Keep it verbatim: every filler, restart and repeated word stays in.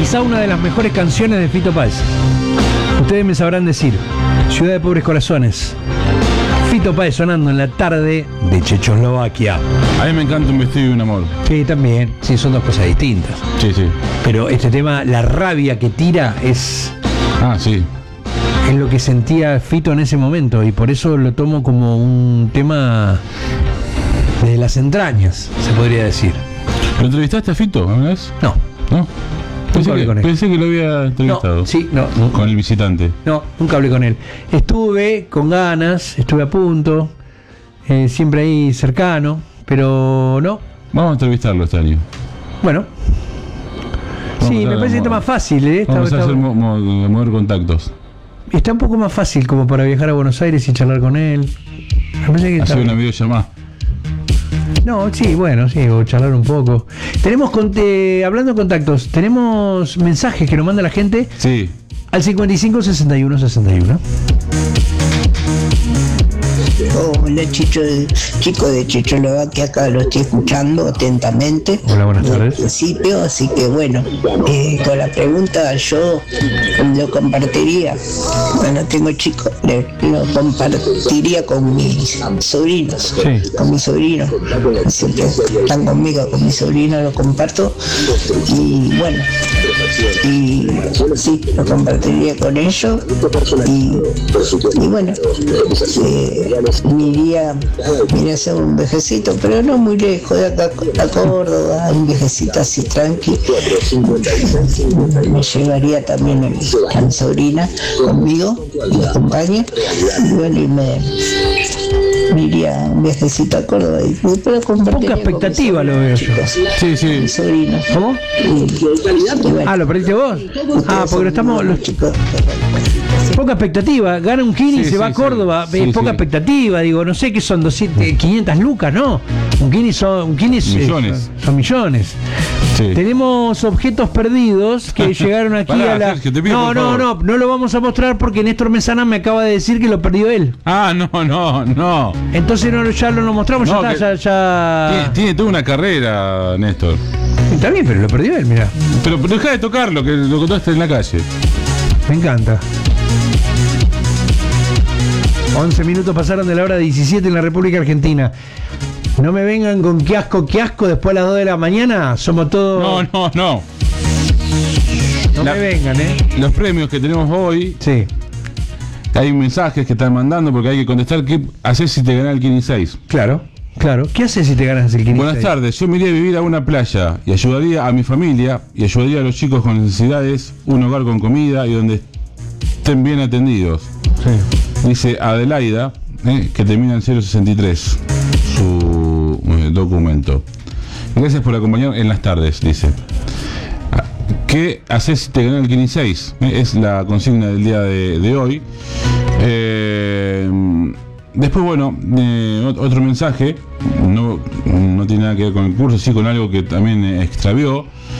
quizá una de las mejores canciones de Fito Páez. Ustedes me sabrán decir. Ciudad de Pobres Corazones. Fito Páez sonando en la tarde de Checoslovaquia. A mí me encanta Un vestido y un amor. Sí, también. Sí, son dos cosas distintas. Sí, sí. Pero este tema, la rabia que tira es... Ah, sí. Es lo que sentía Fito en ese momento. Y por eso lo tomo como un tema de las entrañas, se podría decir. ¿Lo entrevistaste a Fito alguna vez? No. ¿No? Pensé que, con él. pensé que lo había entrevistado. No, sí, no, no. Con el visitante. No, nunca hablé con él. Estuve con ganas, estuve a punto, eh, siempre ahí cercano, pero no. Vamos a entrevistarlo este año. Bueno. Vamos Sí, me parece que está más fácil, ¿eh? Está, Vamos a está, hacer mo mo mover contactos. está un poco más fácil como para viajar a Buenos Aires y charlar con él. Me parece que está... Hacer una videollamada. No, sí, bueno, sí, o charlar un poco. Tenemos, con, eh, hablando de contactos, tenemos mensajes que nos manda la gente. Sí. Al cincuenta y cinco, sesenta y uno, sesenta y uno. Hola, Chicho, chico de Checoslovaquia, acá lo estoy escuchando atentamente. Hola, buenas tardes. Al principio, así que bueno, eh, con la pregunta yo lo compartiría. Bueno, tengo chicos, lo compartiría con mis sobrinos. Sí. Con mis sobrinos. Así que están conmigo, con mis sobrinos lo comparto. Y bueno, y sí, lo compartiría con ellos. Y, y bueno, eh, me iría, me iría a hacer un viajecito, pero no muy lejos de acá a Córdoba, un viajecito así tranqui. Me llevaría también a mi sobrina conmigo, me acompaña, y bueno, y me, me iría a un viajecito a Córdoba y después poca expectativa lo veo yo. Sí, sí. Mi sobrino. ¿Cómo? Y, y bueno, Ah, ¿lo perdiste vos? Ah, porque lo estamos... Los... chicos. Poca expectativa, gana un Kini y Sí, se va sí, a Córdoba, sí. eh, Sí, poca sí. expectativa, digo, no sé qué son doscientas, quinientas lucas, ¿no? Un Kini son, un Kini es- Millones. son, son millones. Sí. Tenemos objetos perdidos que llegaron aquí Pará, a la... Sergio, te pido, no, por no, favor. no, no lo vamos a mostrar porque Néstor Mesana me acaba de decir que lo perdió él. Ah, no, no, no. Entonces no, ya lo mostramos, No, ya está, que- ya... Tiene, ya... tiene toda una carrera, Néstor. Está bien, pero lo perdió él, mira. Pero, pero deja de tocarlo, que lo contaste en la calle. Me encanta. once minutos pasaron de la hora diecisiete en la República Argentina. No me vengan con qué asco, qué asco después a las dos de la mañana. Somos todos... No, no, no. No la- me vengan, ¿eh? Los premios que tenemos hoy, Sí. hay mensajes que están mandando porque hay que contestar qué haces si te ganás el Kini seis. Claro, claro. ¿Qué haces si te ganas el Kini Buenas seis? tardes, yo me iría a vivir a una playa y ayudaría a mi familia y ayudaría a los chicos con necesidades, un hogar con comida y donde estén bien atendidos. Sí. Dice Adelaida, eh, que termina en cero sesenta y tres, su eh, documento. Gracias por acompañarnos en las tardes, dice. Ah, ¿qué haces si te ganás el Kini seis? Eh, es la consigna del día de, de hoy. Eh, después, bueno, eh, ot- otro mensaje, no, no tiene nada que ver con el curso, sí con algo que también eh, extravió.